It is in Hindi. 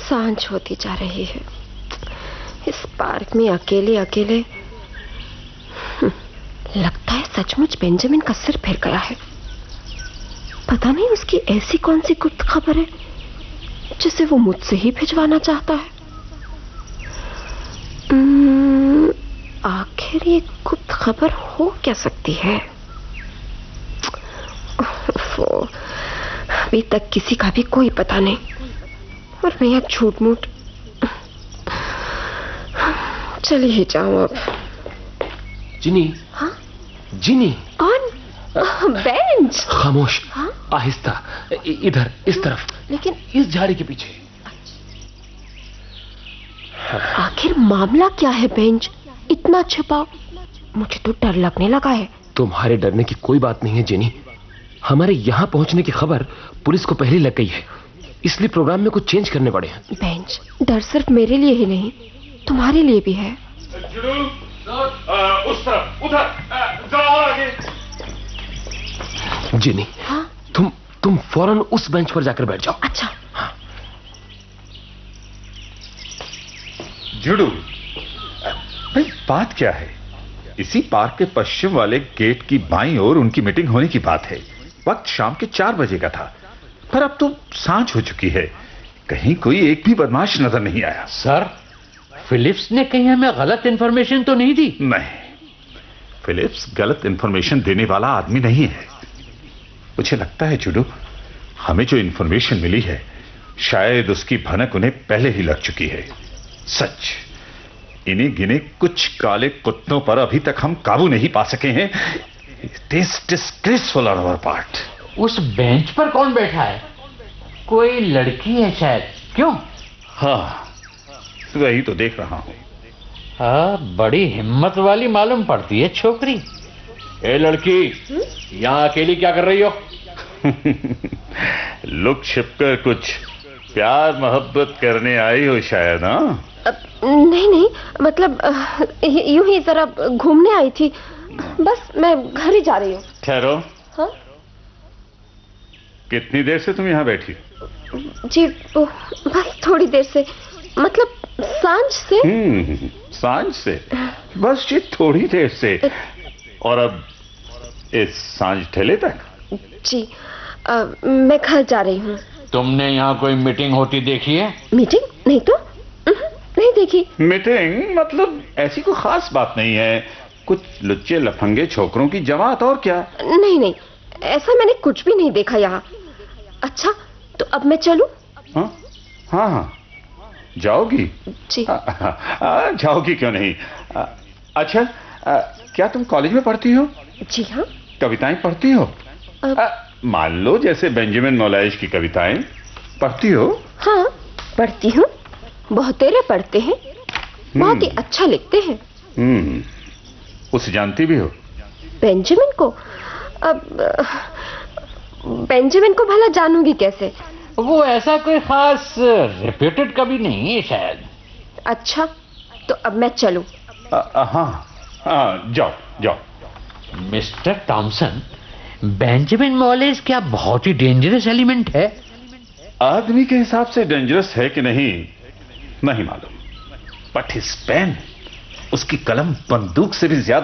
सांझ होती जा रही है। इस पार्क में अकेले अकेले। लगता है सचमुच बेंजामिन का सिर फिर गया है। पता नहीं उसकी ऐसी कौन सी गुप्त खबर है जिसे वो मुझसे ही भिजवाना चाहता है। आखिर ये गुप्त खबर हो क्या सकती है? अभी तक किसी का भी कोई पता नहीं और मैं यहाँ झूठ मूठ चली ही जाऊं अब। जिनी। हाँ? जिनी। कौन? बेंच। खामोश। हाँ? आहिस्ता। इधर, इस तरफ। लेकिन इस झाड़ी के पीछे। आखिर मामला क्या है बेंच? इतना छिपाओ, मुझे तो डर लगने लगा है। तुम्हारे डरने की कोई बात नहीं है जिनी। हमारे यहाँ पहुंचने की खबर पुलिस को पहले लग गई है, इसलिए प्रोग्राम में कुछ चेंज करने पड़े हैं। बेंच, डर सिर्फ मेरे लिए ही नहीं, तुम्हारे लिए भी है। उस तरफ, उधर, जाओ आगे। जिनी। हाँ? तुम फौरन उस बेंच पर जाकर बैठ जाओ। अच्छा। हाँ। जुडू, भाई बात क्या है? इसी पार्क के पश्चिम वाले गेट की बाईं ओर उनकी मीटिंग होने की बात है। वक्त शाम के 4 बजे का था, पर अब तो सांझ हो चुकी है। कहीं कोई एक भी बदमाश नजर नहीं आया। सर, फिलिप्स ने कहीं हमें गलत इंफॉर्मेशन तो नहीं दी? नहीं, फिलिप्स गलत इंफॉर्मेशन देने वाला आदमी नहीं है। मुझे लगता है जुडू, हमें जो इंफॉर्मेशन मिली है शायद उसकी भनक उन्हें पहले ही लग चुकी है। सच, इन्हीं गिने कुछ काले कुत्तों पर अभी तक हम काबू नहीं पा सके हैं। It is disgraceful on our part. उस बेंच पर कौन बैठा है? कोई लड़की है शायद। क्यों? हाँ, वही तो देख रहा हूं। हाँ, बड़ी हिम्मत वाली मालूम पड़ती है छोकरी। ए लड़की, यहाँ अकेली क्या कर रही हो? लुक छिपकर कुछ प्यार मोहब्बत करने आई हो शायद। हाँ, नहीं, मतलब यूं ही जरा घूमने आई थी। बस मैं घर ही जा रही हूँ। ठहरो। हाँ? कितनी देर से तुम यहाँ बैठी? जी बस थोड़ी देर से, मतलब सांझ से। सांझ से? बस जी थोड़ी देर से। और अब इस सांझ ठेले तक? जी मैं घर जा रही हूँ। तुमने यहाँ कोई मीटिंग होती देखी है? मीटिंग? नहीं तो नहीं देखी। मीटिंग मतलब ऐसी कोई खास बात नहीं है, कुछ लुच्चे लफंगे छोकरों की जमात, और क्या। नहीं, ऐसा मैंने कुछ भी नहीं देखा यहाँ। अच्छा, तो अब मैं चलूं? हाँ, जाओगी? जी। जाओगी क्यों नहीं। अच्छा, क्या तुम कॉलेज में पढ़ती हो? जी हाँ। कविताएं पढ़ती हो? मान लो जैसे बेंजामिन मौलाइश की कविताएं पढ़ती हो? हाँ, पढ़ती हूँ। बहुतेरे पढ़ते हैं, बहुत ही अच्छा लिखते हैं। उसे जानती भी हो? बेंजामिन को? अब बेंजामिन को भला जानूंगी कैसे? वो ऐसा कोई खास रेप्यूटेड कवि नहीं है शायद। अच्छा, तो अब मैं चलूं? हाँ, जाओ। मिस्टर टॉमसन, बेंजामिन मॉलेस क्या बहुत ही डेंजरस एलिमेंट है? आदमी के हिसाब से डेंजरस है कि नहीं मालूम, बट हिज पेन, उसकी कलम बंदूक से भी ज्यादा